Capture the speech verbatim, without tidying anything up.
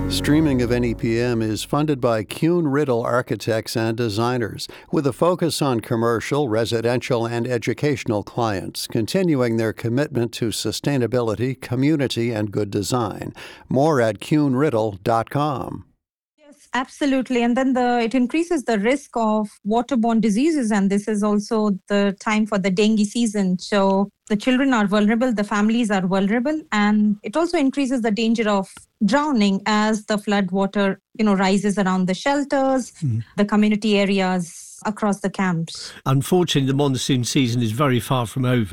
Streaming of N E P M is funded by Kuhn Riddle Architects and Designers, with a focus on commercial, residential, and educational clients, continuing their commitment to sustainability, community, and good design. More at kuhn riddle dot com. Yes, absolutely. And then the it increases the risk of waterborne diseases. And this is also the time for the dengue season. So the children are vulnerable, the families are vulnerable, and it also increases the danger of drowning as the flood water, you know, rises around the shelters, mm. the community areas across the camps. Unfortunately, the monsoon season is very far from over.